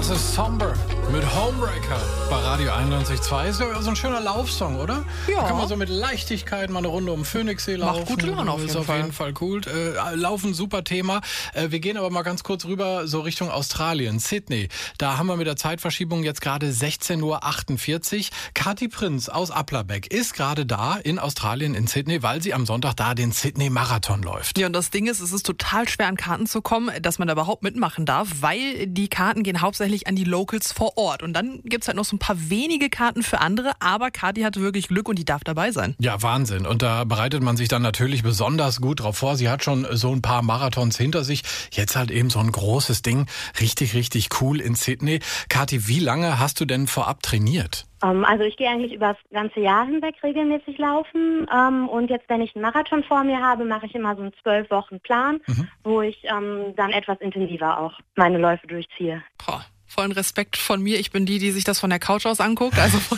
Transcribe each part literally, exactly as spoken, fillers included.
Das ist Somber mit Homebreaker bei Radio einundneunzig Komma zwei. Ist ja so ein schöner Laufsong, oder? Ja. Da kann man so mit Leichtigkeit mal eine Runde um Phoenixsee laufen. Macht gute Laune auf jeden ist auf Fall. jeden Fall cool. Äh, Laufen, super Thema. Äh, wir gehen aber mal ganz kurz rüber so Richtung Australien, Sydney. Da haben wir mit der Zeitverschiebung jetzt gerade sechzehn Uhr achtundvierzig. Kathi Prinz aus Applerbeck ist gerade da in Australien, in Sydney, weil sie am Sonntag da den Sydney-Marathon läuft. Ja, und das Ding ist, es ist total schwer an Karten zu kommen, dass man da überhaupt mitmachen darf, weil die Karten gehen hauptsächlich an die Locals vor Ort. Und dann gibt's halt noch so ein paar wenige Karten für andere, aber Kathi hatte wirklich Glück und die darf dabei sein. Ja, Wahnsinn. Und da bereitet man sich dann natürlich besonders gut drauf vor. Sie hat schon so ein paar Marathons hinter sich. Jetzt halt eben so ein großes Ding. Richtig, richtig cool in Sydney. Kathi, wie lange hast du denn vorab trainiert? Um, also ich gehe eigentlich über das ganze Jahr hinweg regelmäßig laufen. Um, und jetzt, wenn ich einen Marathon vor mir habe, mache ich immer so einen zwölf Wochen Plan, mhm. wo ich um, dann etwas intensiver auch meine Läufe durchziehe. Boah, vollen Respekt von mir. Ich bin die, die sich das von der Couch aus anguckt. Also von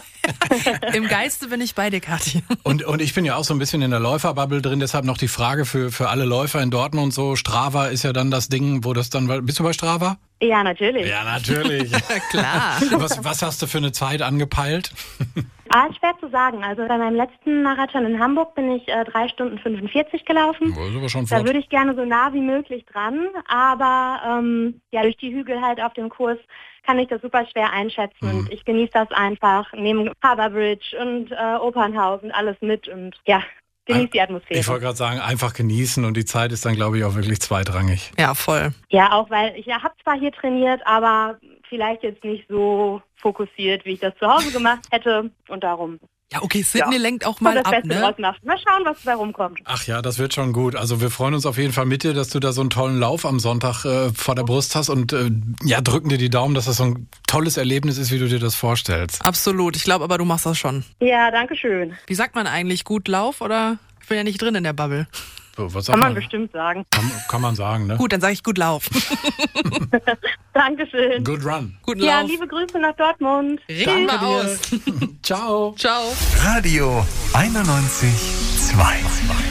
daher, im Geiste bin ich bei dir, Kathi. Und, und ich bin ja auch so ein bisschen in der Läuferbubble drin. Deshalb noch die Frage für, für alle Läufer in Dortmund und so. Strava ist ja dann das Ding, wo das dann... Bist du bei Strava? Ja, natürlich. Ja, natürlich. Klar. Was, was hast du für eine Zeit angepeilt? Ah, ist schwer zu sagen. Also bei meinem letzten Marathon in Hamburg bin ich äh, drei Stunden fünfundvierzig gelaufen. Oh, ist aber schon da flott. würde ich gerne so nah wie möglich dran. Aber ähm, ja, durch die Hügel halt auf dem Kurs kann ich das super schwer einschätzen. Mhm. Und ich genieße das einfach. Neben Harbour Bridge und äh, Opernhausen alles mit. Und ja, genieße die Atmosphäre. Ich wollte gerade sagen, einfach genießen und die Zeit ist dann, glaube ich, auch wirklich zweitrangig. Ja, voll. Ja, auch weil ich ja, habe zwar hier trainiert, aber vielleicht jetzt nicht so fokussiert, wie ich das zu Hause gemacht hätte und darum. Ja, okay, Sydney ja. lenkt auch mal das ab, Beste ne? draus machen. Mal schauen, was da rumkommt. Ach ja, das wird schon gut. Also wir freuen uns auf jeden Fall mit dir, dass du da so einen tollen Lauf am Sonntag äh, vor der Brust hast und äh, ja, drücken dir die Daumen, dass das so ein tolles Erlebnis ist, wie du dir das vorstellst. Absolut. Ich glaube aber, du machst das schon. Ja, danke schön. Wie sagt man eigentlich? Gut Lauf oder? Ich bin ja nicht drin in der Bubble. So, was kann man, man bestimmt sagen. Kann, kann man sagen, ne? Gut, dann sage ich gut Lauf. Dankeschön. Good run. Guten Ja, Lauf. liebe Grüße nach Dortmund. Reden wir Danke aus. dir. Ciao. Ciao. Radio einundneunzig Komma zwei.